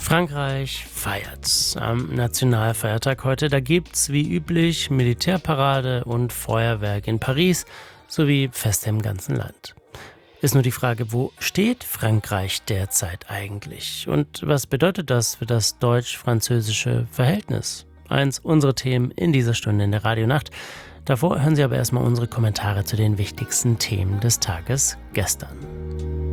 Frankreich feiert am Nationalfeiertag heute. Da gibt's wie üblich Militärparade und Feuerwerk in Paris sowie Feste im ganzen Land. Ist nur die Frage, wo steht Frankreich derzeit eigentlich? Und was bedeutet das für das deutsch-französische Verhältnis? Eins unserer Themen in dieser Stunde in der Radionacht. Davor hören Sie aber erstmal unsere Kommentare zu den wichtigsten Themen des Tages gestern.